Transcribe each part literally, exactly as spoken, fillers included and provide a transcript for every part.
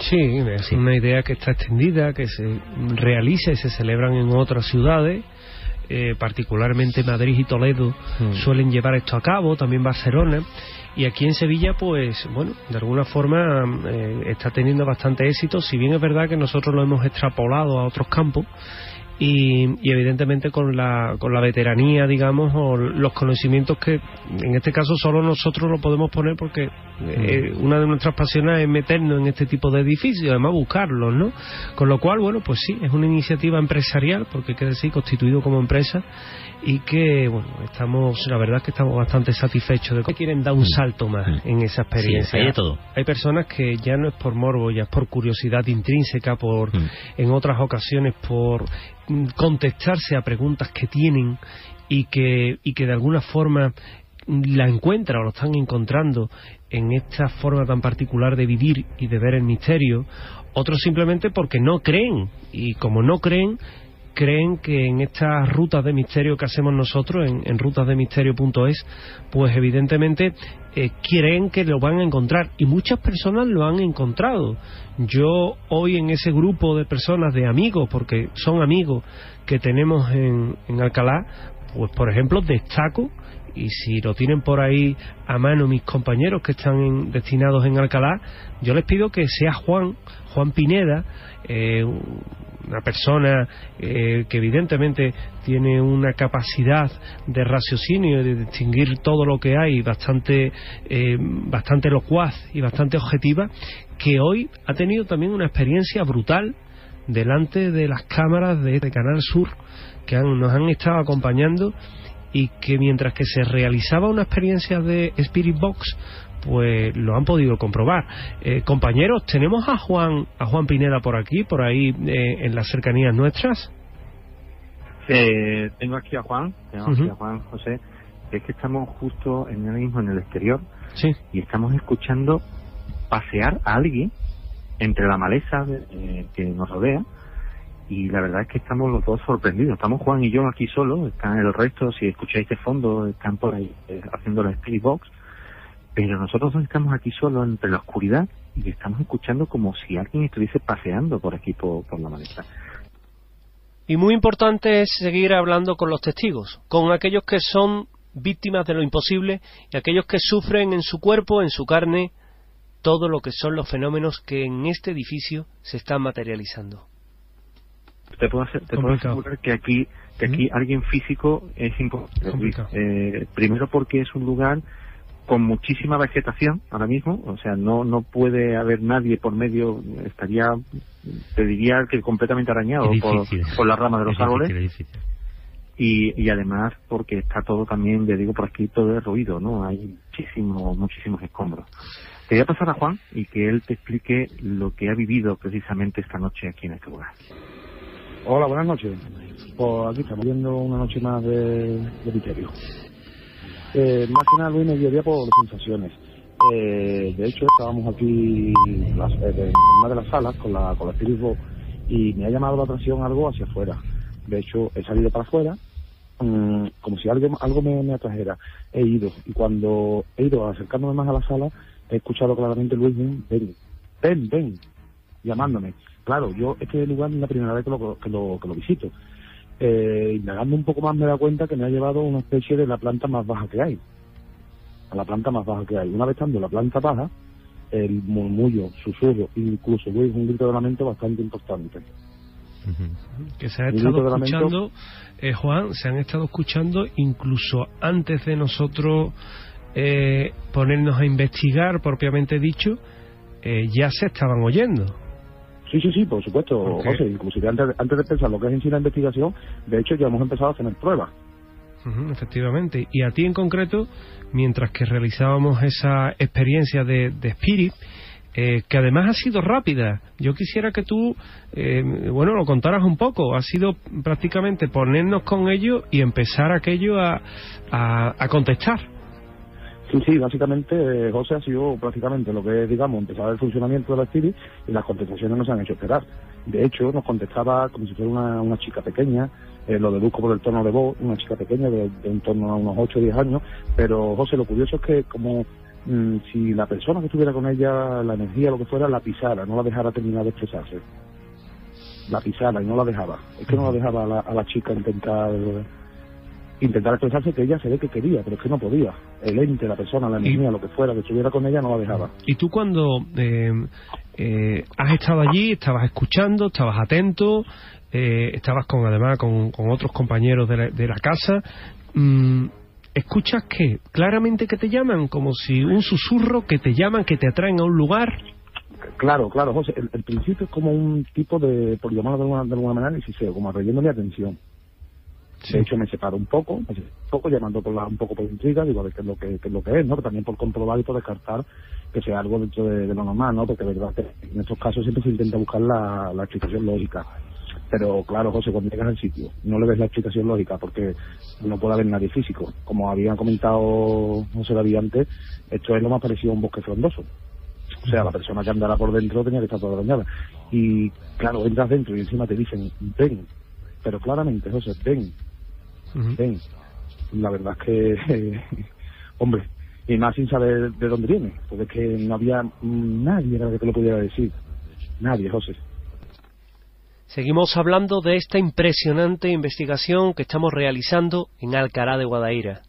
Sí, es sí. una idea que está extendida, que se realiza y se celebran en otras ciudades. Eh, particularmente Madrid y Toledo mm. suelen llevar esto a cabo, también Barcelona, y aquí en Sevilla pues bueno, de alguna forma eh, está teniendo bastante éxito, si bien es verdad que nosotros lo hemos extrapolado a otros campos y, y evidentemente con la con la veteranía, digamos, o los conocimientos que en este caso solo nosotros lo podemos poner porque eh, una de nuestras pasiones es meternos en este tipo de edificios, además buscarlos, ¿no? Con lo cual, bueno, pues sí, es una iniciativa empresarial, porque hay que decir, constituido como empresa, y que, bueno, estamos, la verdad es que estamos bastante satisfechos de que quieren dar un salto más en esa experiencia. Sí, hay de todo. Hay personas que ya no es por morbo, ya es por curiosidad intrínseca, por mm. en otras ocasiones por contestarse a preguntas que tienen y que y que de alguna forma la encuentran o lo están encontrando en esta forma tan particular de vivir y de ver el misterio. Otros simplemente porque no creen, y como no creen, creen que en estas rutas de misterio que hacemos nosotros en, en rutas de misterio punto es, pues evidentemente eh, creen que lo van a encontrar, y muchas personas lo han encontrado. Yo hoy en ese grupo de personas, de amigos, porque son amigos que tenemos en, en Alcalá, pues por ejemplo destaco, y si lo tienen por ahí a mano mis compañeros que están en, destinados en Alcalá, yo les pido que sea Juan, Juan Pineda, eh, una persona eh, que evidentemente tiene una capacidad de raciocinio, de distinguir todo lo que hay, bastante eh, bastante locuaz y bastante objetiva, que hoy ha tenido también una experiencia brutal delante de las cámaras de, de Canal Sur, que han, nos han estado acompañando, y que mientras que se realizaba una experiencia de Spirit Box, pues lo han podido comprobar. Eh, compañeros, tenemos a Juan a Juan Pineda por aquí, por ahí eh, en las cercanías nuestras. Eh, tengo aquí a Juan, tengo uh-huh. aquí a Juan José. Es que estamos justo en el mismo en el exterior, sí, y estamos escuchando pasear a alguien entre la maleza eh, que nos rodea. Y la verdad es que estamos los dos sorprendidos. Estamos Juan y yo aquí solos, están el resto, si escucháis de fondo, están por ahí eh, haciendo la Spirit Box, pero nosotros dos estamos aquí solos entre la oscuridad y estamos escuchando como si alguien estuviese paseando por aquí, por, por la maleza. Y muy importante es seguir hablando con los testigos, con aquellos que son víctimas de lo imposible y aquellos que sufren en su cuerpo, en su carne, todo lo que son los fenómenos que en este edificio se están materializando. Te puedo, hacer, te puedo asegurar que aquí que aquí ¿Mm? alguien físico es imposible. Eh, primero porque es un lugar con muchísima vegetación ahora mismo, o sea, no no puede haber nadie por medio, estaría, te diría que completamente arañado por, por las ramas de los árboles. Y, y además porque está todo también, le digo, por aquí todo derruido, ¿no? Hay muchísimos, muchísimos escombros. Te voy a pasar a Juan y que él te explique lo que ha vivido precisamente esta noche aquí en este lugar. Hola, buenas noches. Pues aquí estamos viendo una noche más de, de misterio. Eh, más que nada, Luis, me guiaría por las sensaciones. Eh, de hecho, estábamos aquí las, eh, en una de las salas con la, con la Spirit Box, y me ha llamado la atención algo hacia afuera. De hecho, he salido para afuera, mmm, como si algo, algo me, me atrajera. He ido, y cuando he ido acercándome más a la sala, he escuchado claramente Luis, ven, ven, ven, llamándome. Claro, yo este lugar es la primera vez que lo, que lo, que lo visito. Eh, indagando un poco más me he dado cuenta que me ha llevado a una especie de la planta más baja que hay. A la planta más baja que hay. Una vez estando en la planta baja, el murmullo, susurro, incluso Luis, un grito de lamento bastante importante. Uh-huh. Que se ha estado escuchando, eh, Juan, se han estado escuchando incluso antes de nosotros eh, ponernos a investigar, propiamente dicho, eh, ya se estaban oyendo. Sí, sí, sí, por supuesto, okay. José, inclusive antes, antes de pensar lo que es en sí la investigación, de hecho ya hemos empezado a hacer pruebas. Uh-huh, efectivamente, y a ti en concreto, mientras que realizábamos esa experiencia de, de Spirit, eh, que además ha sido rápida, yo quisiera que tú, eh, bueno, lo contaras un poco. Ha sido prácticamente ponernos con ellos y empezar aquello a, a, a contestar. Sí, sí, básicamente, eh, José, ha sido prácticamente lo que es, digamos, empezar el funcionamiento de la Spirit, y las contestaciones nos han hecho esperar. De hecho, nos contestaba como si fuera una, una chica pequeña, eh, lo deduzco por el tono de voz, una chica pequeña de, de en torno a unos ocho o diez años, pero, José, lo curioso es que como mmm, si la persona que estuviera con ella, la energía, lo que fuera, la pisara, no la dejara terminar de expresarse. La pisara y no la dejaba. Es que no la dejaba a la, a la chica intentar intentar expresarse, que ella se ve que quería, pero es que no podía. El ente, la persona, la energía, lo que fuera, que estuviera con ella, no la dejaba. ¿Y tú cuando eh, eh, has estado allí, estabas escuchando, estabas atento, eh, estabas con además con, con otros compañeros de la, de la casa, mmm, escuchas que claramente que te llaman, como si un susurro, que te llaman, que te atraen a un lugar? Claro, claro, José, el, el principio es como un tipo de, por llamarlo de alguna, de alguna manera, y si sé, como atrayendo mi atención. Sí. De hecho, me separo un poco, me separo un poco, llamando por la, un poco por intriga, digo, a ver qué es lo que, qué es lo que es, ¿no? Pero también por comprobar y por descartar que sea algo dentro de, de lo normal, ¿no? Porque de verdad que en estos casos siempre se intenta buscar la, la explicación lógica. Pero claro, José, cuando llegas al sitio, no le ves la explicación lógica, porque no puede haber nadie físico. Como habían comentado José David antes, esto es lo más parecido a un bosque frondoso. O sea, la persona que andará por dentro tenía que estar toda dañada. Y claro, entras dentro y encima te dicen, ven. Pero claramente, José, ven. Uh-huh. Ven. La verdad es que, eh, hombre, y más sin saber de dónde viene. Porque es que no había nadie que te lo pudiera decir. Nadie, José. Seguimos hablando de esta impresionante investigación que estamos realizando en Alcalá de Guadaira.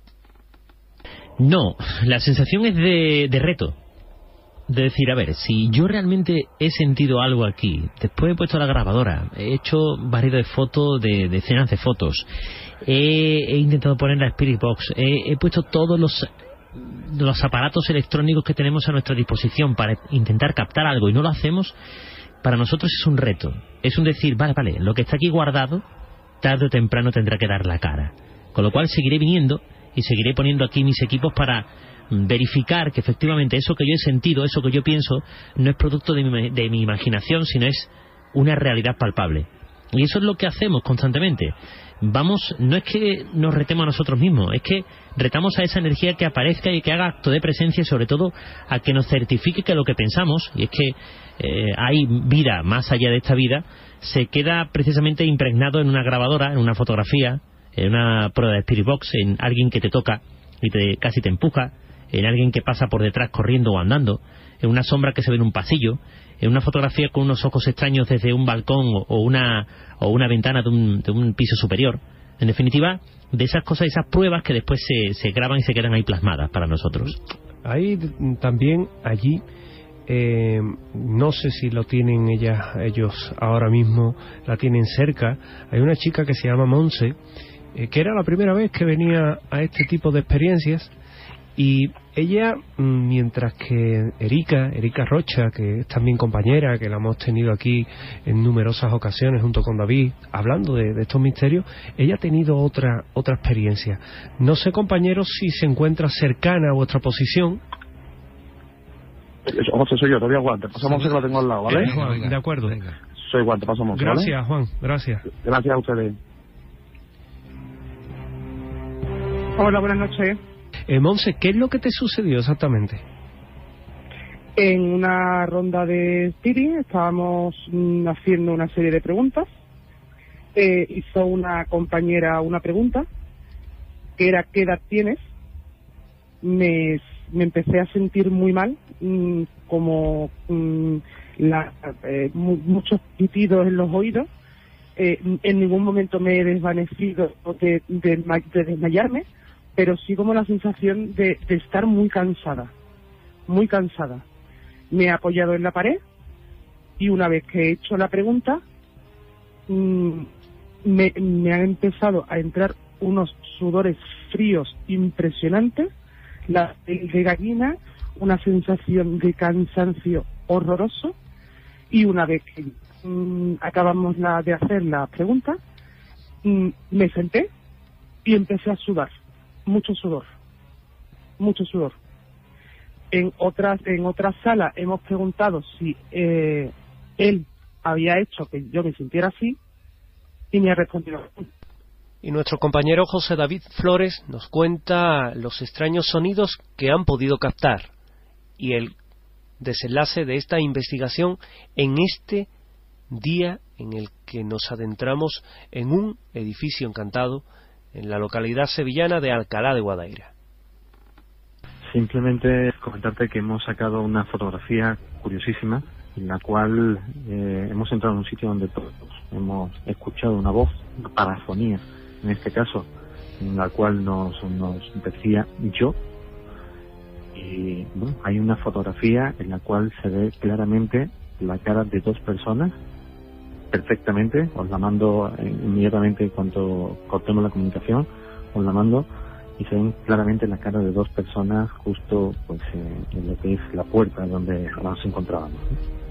No, la sensación es de, de reto. De decir, a ver, si yo realmente he sentido algo aquí, después he puesto la grabadora, he hecho varios de fotos, de decenas de fotos, he, he intentado poner la Spirit Box, he, he puesto todos los, los aparatos electrónicos que tenemos a nuestra disposición para intentar captar algo y no lo hacemos, para nosotros es un reto. Es un decir, vale, vale, lo que está aquí guardado, tarde o temprano tendrá que dar la cara. Con lo cual seguiré viniendo y seguiré poniendo aquí mis equipos para verificar que efectivamente eso que yo he sentido, eso que yo pienso, no es producto de mi, de mi imaginación, sino es una realidad palpable. Y eso es lo que hacemos constantemente. Vamos, no es que nos retemos a nosotros mismos, es que retamos a esa energía que aparezca y que haga acto de presencia, y sobre todo a que nos certifique que lo que pensamos, y es que eh, hay vida más allá de esta vida, se queda precisamente impregnado en una grabadora, en una fotografía, en una prueba de Spirit Box, en alguien que te toca y te casi te empuja, en alguien que pasa por detrás corriendo o andando, en una sombra que se ve en un pasillo, en una fotografía con unos ojos extraños desde un balcón o una o una ventana de un, de un piso superior. En definitiva, de esas cosas, esas pruebas que después se, se graban y se quedan ahí plasmadas para nosotros. Hay también allí, eh, no sé si lo tienen ellas, ellos ahora mismo, la tienen cerca, hay una chica que se llama Monse, eh, que era la primera vez que venía a este tipo de experiencias. Y ella, mientras que Erika, Erika Rocha, que es también compañera, que la hemos tenido aquí en numerosas ocasiones junto con David, hablando de, de estos misterios, ella ha tenido otra otra experiencia. No sé, compañeros, si se encuentra cercana a vuestra posición. José, soy yo, todavía Guante. Pasamos, sí, que la tengo al lado, ¿vale? Eh, Juan, de acuerdo. Venga. Soy Guante, pasamos. Gracias, ¿vale? Juan, gracias. Gracias a ustedes. Hola, buenas noches. Eh, Monse, ¿qué es lo que te sucedió exactamente? En una ronda de Spirit estábamos mm, haciendo una serie de preguntas. Eh, hizo una compañera una pregunta, que era ¿qué edad tienes? Me, me empecé a sentir muy mal, mmm, como mmm, la, eh, mu muchos pitidos en los oídos. Eh, en ningún momento me he desvanecido de, de, de desmayarme, pero sí como la sensación de, de estar muy cansada, muy cansada. Me he apoyado en la pared y una vez que he hecho la pregunta, mmm, me, me han empezado a entrar unos sudores fríos impresionantes, la piel de gallina, una sensación de cansancio horroroso, y una vez que mmm, acabamos la, de hacer la pregunta, mmm, me senté y empecé a sudar. Mucho sudor, mucho sudor. En otras en otras salas hemos preguntado si eh, él había hecho que yo me sintiera así y me ha respondido. Y nuestro compañero José David Flores nos cuenta los extraños sonidos que han podido captar y el desenlace de esta investigación en este día en el que nos adentramos en un edificio encantado en la localidad sevillana de Alcalá de Guadaira. Simplemente comentarte que hemos sacado una fotografía curiosísima en la cual eh, hemos entrado en un sitio donde todos hemos escuchado una voz, una parafonía, en este caso, en la cual nos, nos decía yo. Y bueno, hay una fotografía en la cual se ve claramente la cara de dos personas perfectamente. Os la mando inmediatamente en cuanto cortemos la comunicación, os la mando, y se ven claramente la cara de dos personas justo pues eh, en lo que es la puerta donde nos encontrábamos, ¿no?